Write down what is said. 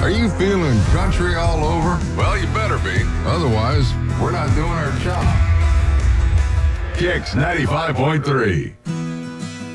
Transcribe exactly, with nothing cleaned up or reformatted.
Are you feeling country all over? Well, you better be. Otherwise, we're not doing our job. Kicks ninety-five point three.